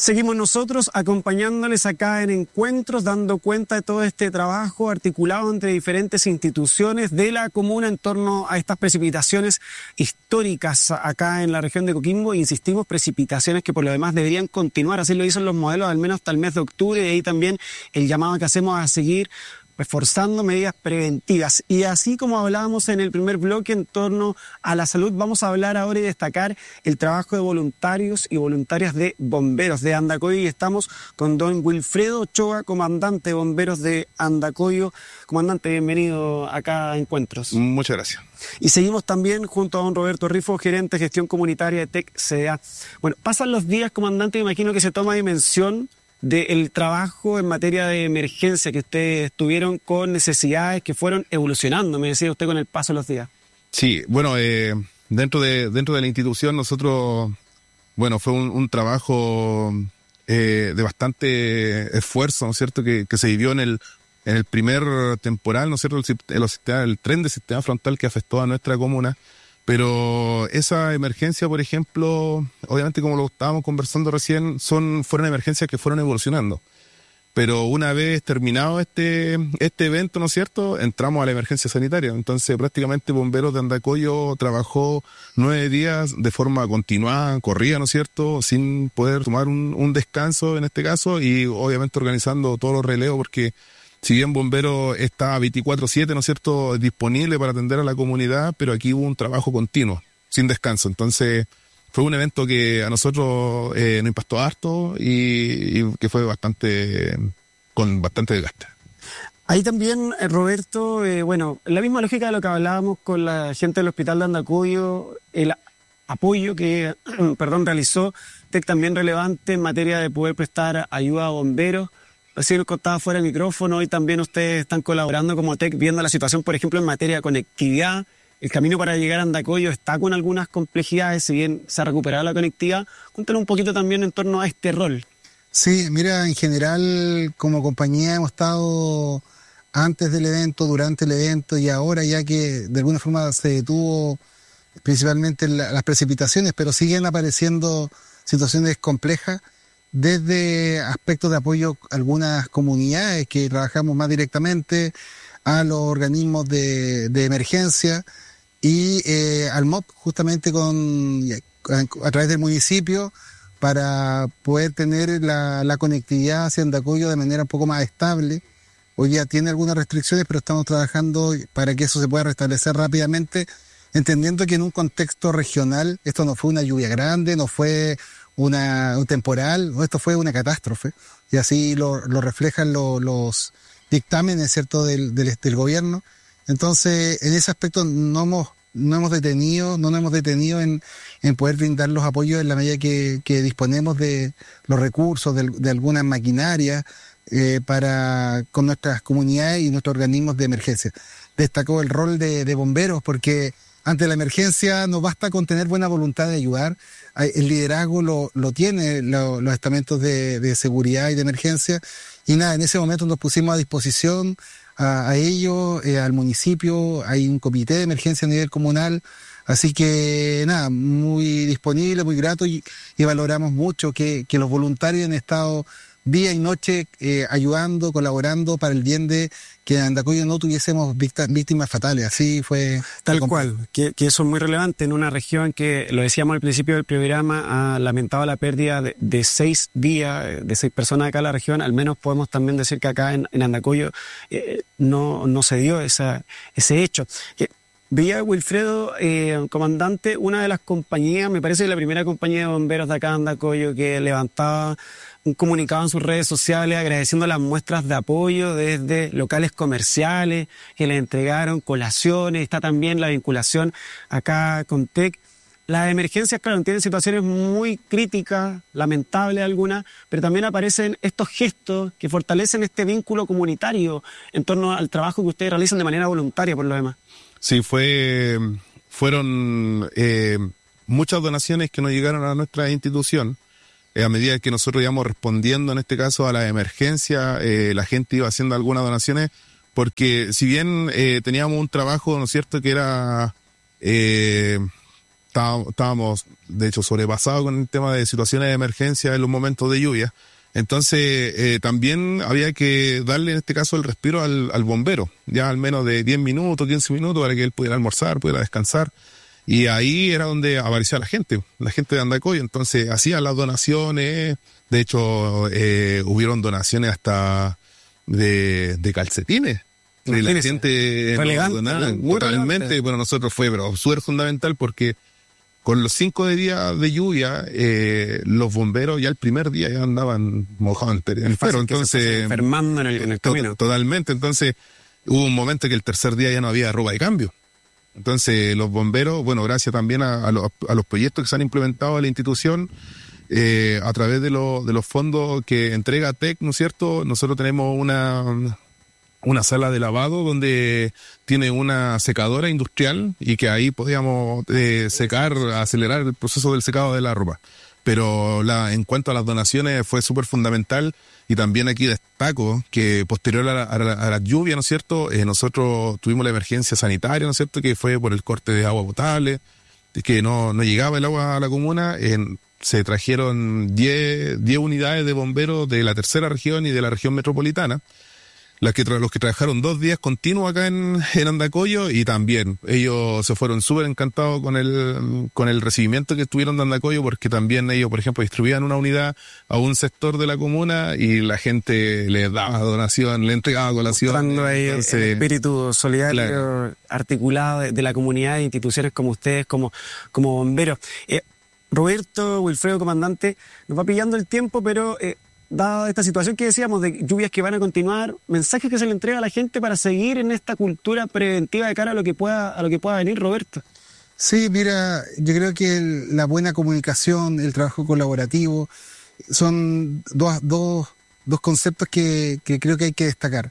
Seguimos nosotros acompañándoles acá en encuentros, dando cuenta de todo este trabajo articulado entre diferentes instituciones de la comuna en torno a estas precipitaciones históricas acá en la región de Coquimbo. Insistimos, precipitaciones que por lo demás deberían continuar, así lo dicen los modelos, al menos hasta el mes de octubre, y ahí también el llamado que hacemos a seguir reforzando medidas preventivas. Y así como hablábamos en el primer bloque en torno a la salud, vamos a hablar ahora y destacar el trabajo de voluntarios y voluntarias de bomberos de Andacollo, y estamos con don Wilfredo Ochoa, comandante de bomberos de Andacollo. Comandante, bienvenido acá a Encuentros. Muchas gracias. Y seguimos también junto a don Roberto Rifo, gerente de gestión comunitaria de TEC CDA. Bueno, pasan los días, comandante, me imagino que se toma dimensión del trabajo en materia de emergencia que ustedes tuvieron con necesidades que fueron evolucionando, me decía usted, con el paso de los días. Sí, bueno, dentro de la institución nosotros, bueno, fue un trabajo de bastante esfuerzo, ¿no es cierto?, que se vivió en el primer temporal, ¿no es cierto?, el tren de sistema frontal que afectó a nuestra comuna. Pero esa emergencia, por ejemplo, obviamente como lo estábamos conversando recién, fueron emergencias que fueron evolucionando. Pero una vez terminado este evento, ¿no es cierto?, entramos a la emergencia sanitaria. Entonces prácticamente Bomberos de Andacollo trabajó 9 días de forma continuada, corrida, ¿no es cierto?, sin poder tomar un descanso en este caso, y obviamente organizando todos los relevos, porque si bien Bomberos está 24/7, ¿no es cierto?, disponible para atender a la comunidad, pero aquí hubo un trabajo continuo, sin descanso. Entonces, fue un evento que a nosotros nos impactó harto y que fue con bastante desgaste. Ahí también, Roberto, bueno, la misma lógica de lo que hablábamos con la gente del Hospital de Andacollo, el apoyo que realizó TEC también relevante en materia de poder prestar ayuda a bomberos. Recién nos contaba fuera del micrófono, y también ustedes están colaborando como TEC, viendo la situación, por ejemplo, en materia de conectividad. El camino para llegar a Andacollo está con algunas complejidades, si bien se ha recuperado la conectividad. Cuéntanos un poquito también en torno a este rol. Sí, mira, en general, como compañía hemos estado antes del evento, durante el evento y ahora, ya que de alguna forma se detuvo principalmente las precipitaciones, pero siguen apareciendo situaciones complejas, desde aspectos de apoyo a algunas comunidades que trabajamos más directamente, a los organismos de emergencia y al MOP, justamente a través del municipio, para poder tener la conectividad hacia Andacollo de manera un poco más estable. Hoy ya tiene algunas restricciones, pero estamos trabajando para que eso se pueda restablecer rápidamente, entendiendo que en un contexto regional esto no fue una lluvia grande, no fue un temporal, esto fue una catástrofe, y así lo reflejan los dictámenes, ¿cierto?, del gobierno. Entonces, en ese aspecto no nos hemos detenido en poder brindar los apoyos en la medida que disponemos de los recursos, de algunas maquinarias con nuestras comunidades y nuestros organismos de emergencia. Destacó el rol de bomberos, porque ante la emergencia no basta con tener buena voluntad de ayudar. El liderazgo lo tienen los estamentos de seguridad y de emergencia. Y nada, en ese momento nos pusimos a disposición a ellos, al municipio. Hay un comité de emergencia a nivel comunal. Así que nada, muy disponible, muy grato, y valoramos mucho que los voluntarios han estado día y noche ayudando, colaborando para el bien de que en Andacollo no tuviésemos víctimas fatales. Así fue. Tal cual, que eso es muy relevante en una región que, lo decíamos al principio del programa, ha lamentado la pérdida de 6 días, de 6 personas acá en la región. Al menos podemos también decir que acá en Andacollo no se dio ese hecho. Veía Wilfredo, comandante, una de las compañías, me parece que la primera compañía de bomberos de acá de Andacollo, que levantaba un comunicado en sus redes sociales agradeciendo las muestras de apoyo desde locales comerciales que le entregaron colaciones. Está también la vinculación acá con TEC. Las emergencias, claro, tienen situaciones muy críticas, lamentables algunas, pero también aparecen estos gestos que fortalecen este vínculo comunitario en torno al trabajo que ustedes realizan de manera voluntaria, por lo demás. Sí, fueron muchas donaciones que nos llegaron a nuestra institución. A medida que nosotros íbamos respondiendo, en este caso, a la emergencia, la gente iba haciendo algunas donaciones, porque si bien teníamos un trabajo, ¿no es cierto?, que era estábamos, de hecho, sobrepasados con el tema de situaciones de emergencia en los momentos de lluvia. Entonces, también había que darle, en este caso, el respiro al bombero, ya al menos de 10 minutos, 15 minutos, para que él pudiera almorzar, pudiera descansar. Y ahí era donde aparecía la gente de Andacollo. Entonces, hacía las donaciones. De hecho, hubieron donaciones hasta de calcetines. De la gente relevante, totalmente. Bueno, nosotros fue súper fundamental porque con los 5 días de lluvia, los bomberos ya el primer día ya andaban mojados entero. Entonces, enfermando en el camino. Totalmente. Entonces, hubo un momento que el tercer día ya no había ropa de cambio. Entonces, los bomberos, bueno, gracias también a los proyectos que se han implementado en la institución, a través de los fondos que entrega TEC, ¿no es cierto? Nosotros tenemos una sala de lavado donde tiene una secadora industrial y que ahí podíamos acelerar el proceso del secado de la ropa. Pero en cuanto a las donaciones fue súper fundamental, y también aquí destaco que posterior a la lluvia, ¿no es cierto?, nosotros tuvimos la emergencia sanitaria, ¿no es cierto?, que fue por el corte de agua potable, que no llegaba el agua a la comuna. Se trajeron 10 unidades de bomberos de la tercera región y de la región metropolitana, los que trabajaron 2 días continuos acá en Andacollo, y también ellos se fueron súper encantados con el recibimiento que tuvieron de Andacollo, porque también ellos, por ejemplo, distribuían una unidad a un sector de la comuna y la gente les daba donación, le entregaba colación. Mostrando ahí el espíritu solidario, articulado de la comunidad, de instituciones como ustedes, como bomberos. Roberto, Wilfredo, comandante, nos va pillando el tiempo, pero dada esta situación que decíamos de lluvias que van a continuar, mensajes que se le entrega a la gente para seguir en esta cultura preventiva de cara a lo que pueda venir, Roberto. Sí, mira, yo creo que la buena comunicación, el trabajo colaborativo, son dos conceptos que creo que hay que destacar.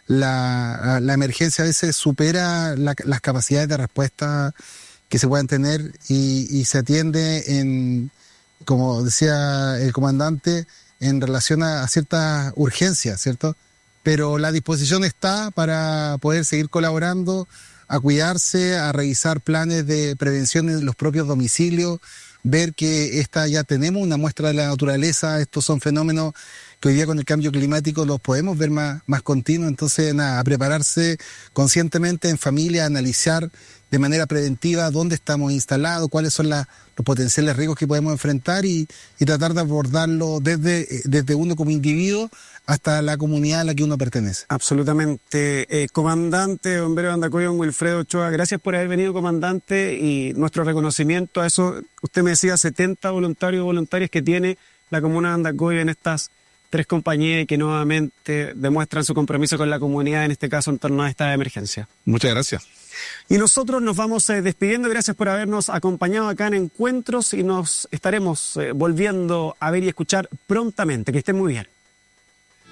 La emergencia a veces supera las capacidades de respuesta que se puedan tener y se atiende como decía el comandante, en relación a ciertas urgencias, ¿cierto? Pero la disposición está para poder seguir colaborando, a cuidarse, a revisar planes de prevención en los propios domicilios, ver que ya tenemos una muestra de la naturaleza. Estos son fenómenos que hoy día con el cambio climático los podemos ver más continuos. Entonces, a prepararse conscientemente en familia, a analizar de manera preventiva dónde estamos instalados, cuáles son los potenciales riesgos que podemos enfrentar y tratar de abordarlo desde uno como individuo hasta la comunidad a la que uno pertenece. Absolutamente. Comandante bombero de Andacollo, Wilfredo Ochoa, gracias por haber venido, comandante, y nuestro reconocimiento a eso. Usted me decía 70 voluntarios y voluntarias que tiene la comuna de Andacollo en estas 3 compañías, que nuevamente demuestran su compromiso con la comunidad, en este caso en torno a esta emergencia. Muchas gracias. Y nosotros nos vamos despidiendo. Gracias por habernos acompañado acá en Encuentros, y nos estaremos volviendo a ver y escuchar prontamente. Que estén muy bien.